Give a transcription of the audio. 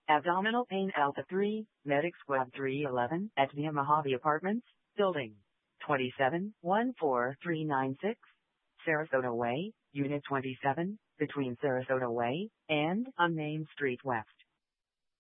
Abdominal pain Alpha 3, Medic Squad 311 at Via Mojave Apartments, Building 27-14396, Sarasota Way, Unit 27, between Sarasota Way and Unnamed Street West.